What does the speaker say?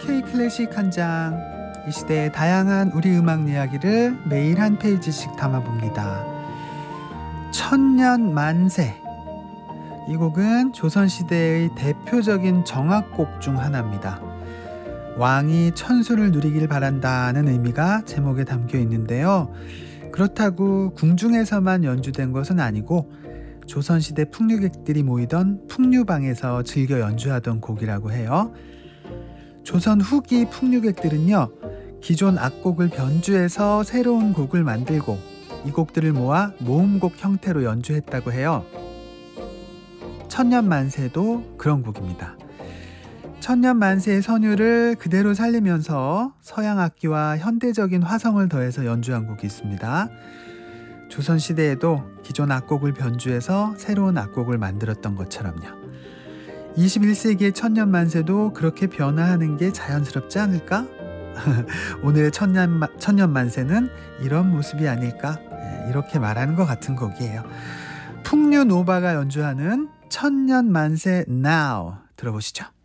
K-클래식 한 장. 이 시대의 다양한 우리 음악 이야기를 매일 한 페이지씩 담아봅니다. 천년만세. 이 곡은 조선시대의 대표적인 정악곡 중 하나입니다. 왕이 천수를 누리길 바란다는 의미가 제목에 담겨 있는데요. 그렇다고 궁중에서만 연주된 것은 아니고 조선시대 풍류객들이 모이던 풍류방에서 즐겨 연주하던 곡이라고 해요. 조선 후기 풍류객들은요, 기존 악곡을 변주해서 새로운 곡을 만들고 이 곡들을 모아 모음곡 형태로 연주했다고 해요. 천년만세도 그런 곡입니다. 천년만세의 선율을 그대로 살리면서 서양 악기와 현대적인 화성을 더해서 연주한 곡이 있습니다. 조선시대에도 기존 악곡을 변주해서 새로운 악곡을 만들었던 것처럼요. 21세기의 천년만세도 그렇게 변화하는 게 자연스럽지 않을까? 오늘의 천년만세는 이런 모습이 아닐까? 이렇게 말하는 것 같은 곡이에요. 풍류노바가 연주하는 천년만세 Now 들어보시죠.